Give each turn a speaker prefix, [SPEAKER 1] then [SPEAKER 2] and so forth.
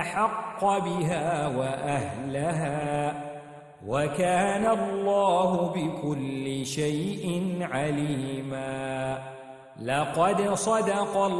[SPEAKER 1] أحق بها وأهلها، وكان الله بكل شيء عليما. لقد صدق